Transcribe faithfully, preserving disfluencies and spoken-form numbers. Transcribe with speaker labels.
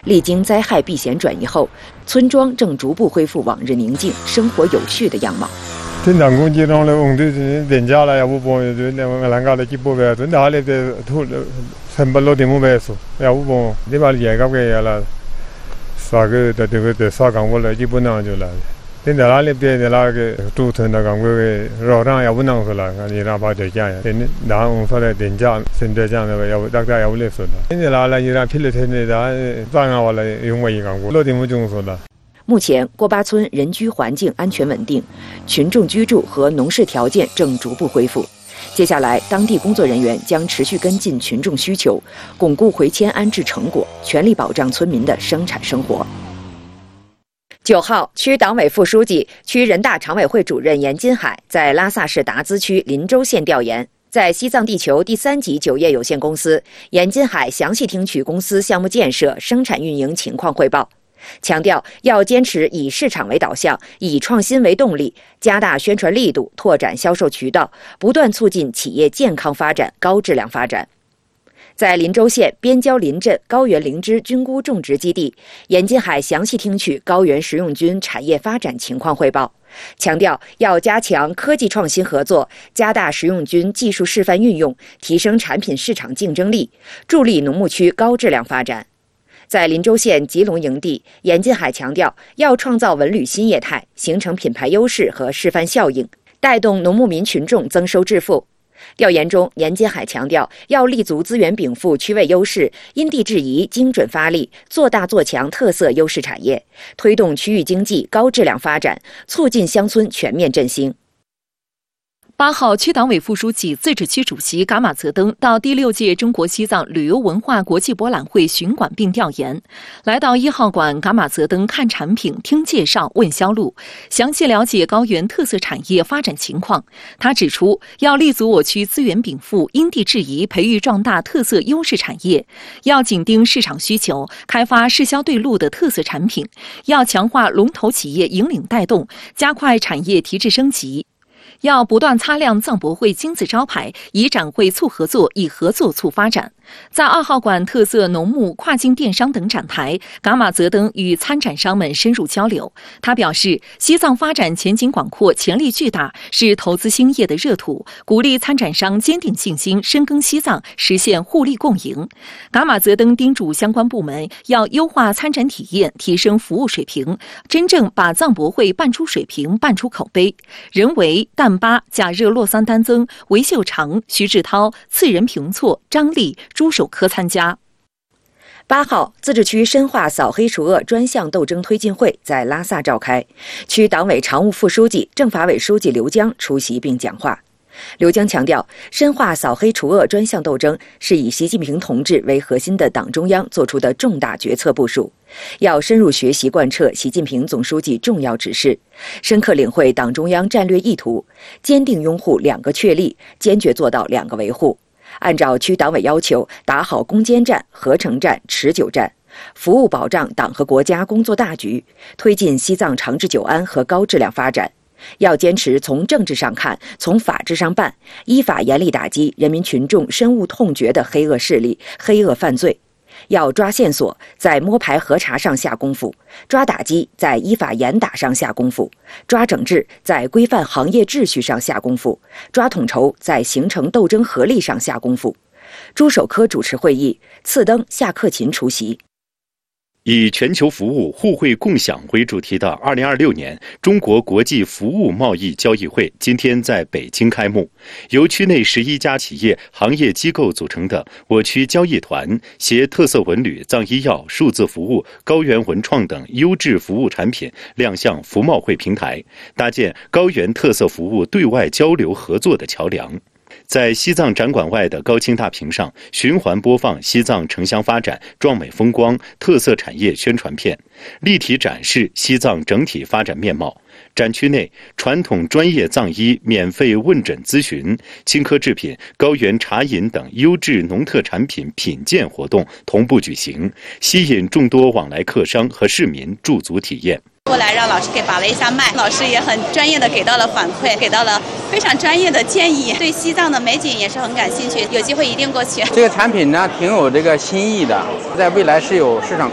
Speaker 1: 历经灾害避险转移后，村庄正逐步恢复往日宁静、生活有序的样貌。
Speaker 2: 天堂公街上的红队人家了，要不帮就那个人家的几波呗，真的还得的土成本落地木呗说，要不帮你把人家给了，啥个的这个的啥岗过来基本上就来。现在那里边的那个主城的岗位绕上也不能说了，你那把这讲呀，那我们说的电价现在讲的要大家要不来说的。现在那那你那批了天的那涨啊，完了用我一岗过，落地木就说的。
Speaker 1: 目前，郭巴村人居环境安全稳定，群众居住和农事条件正逐步恢复。接下来，当地工作人员将持续跟进群众需求，巩固回迁安置成果，全力保障村民的生产生活。九号，区党委副书记、区人大常委会主任严金海在拉萨市达孜区林州县调研。在西藏地球第三级酒业有限公司，严金海详细听取公司项目建设、生产运营情况汇报。强调要坚持以市场为导向，以创新为动力，加大宣传力度，拓展销售渠道，不断促进企业健康发展、高质量发展。在林州县边郊林镇高原灵芝菌菇种植基地，严金海详细听取高原食用菌产业发展情况汇报，强调要加强科技创新合作，加大食用菌技术示范运用，提升产品市场竞争力，助力农牧区高质量发展。在林州县吉隆营地，严金海强调要创造文旅新业态，形成品牌优势和示范效应，带动农牧民群众增收致富。调研中，严金海强调要立足资源禀赋区位优势，因地制宜、精准发力，做大做强特色优势产业，推动区域经济高质量发展，促进乡村全面振兴。
Speaker 3: 八号，区党委副书记、自治区主席噶玛泽登到第六届中国西藏旅游文化国际博览会巡馆并调研。来到一号馆，噶玛泽登看产品、听介绍、问销路，详细了解高原特色产业发展情况。他指出，要立足我区资源禀赋，因地制宜培育壮大特色优势产业，要紧盯市场需求，开发市销对路的特色产品，要强化龙头企业引领带动，加快产业提质升级。要不断擦亮藏博会金字招牌，以展会促合作，以合作促发展。在二号馆特色农牧、跨境电商等展台，噶玛泽登与参展商们深入交流。他表示，西藏发展前景广阔，潜力巨大，是投资兴业的热土，鼓励参展商坚定信心，深耕西藏，实现互利共赢。噶玛泽登叮嘱相关部门要优化参展体验，提升服务水平，真正把藏博会办出水平，办出口碑。人为、淡巴、贾热洛桑丹增、韦秀长、徐志涛、次仁平措、张丽、朱守科参加。
Speaker 1: 八号，自治区深化扫黑除恶专项斗争推进会在拉萨召开，区党委常务副书记、政法委书记刘江出席并讲话。刘江强调，深化扫黑除恶专项斗争是以习近平同志为核心的党中央作出的重大决策部署，要深入学习贯彻习近平总书记重要指示，深刻领会党中央战略意图，坚定拥护两个确立，坚决做到两个维护，按照区党委要求，打好攻坚战、合成战、持久战，服务保障党和国家工作大局，推进西藏长治久安和高质量发展。要坚持从政治上看，从法治上办，依法严厉打击人民群众深恶痛绝的黑恶势力、黑恶犯罪。要抓线索，在摸排核查上下功夫；抓打击，在依法严打上下功夫；抓整治，在规范行业秩序上下功夫；抓统筹，在形成斗争合力上下功夫。朱守科主持会议，次登、夏克勤出席。
Speaker 4: 以全球服务互惠共享为主题的二零二六年中国国际服务贸易交易会今天在北京开幕。由区内十一家企业、行业机构组成的我区交易团，携特色文旅、藏医药、数字服务、高原文创等优质服务产品亮相服贸会平台，搭建高原特色服务对外交流合作的桥梁。在西藏展馆外的高清大屏上，循环播放西藏城乡发展、壮美风光、特色产业宣传片，立体展示西藏整体发展面貌。展区内，传统专业藏医免费问诊咨询、青稞制品、高原茶饮等优质农特产品品鉴活动同步举行，吸引众多往来客商和市民驻足体验。
Speaker 5: 过来让老师给把了一下脉，老师也很专业的给到了反馈，给到了非常专业的建议，对西藏的美景也是很感兴趣，有机会一定过去。
Speaker 6: 这个产品呢挺有这个新意的，在未来是有市场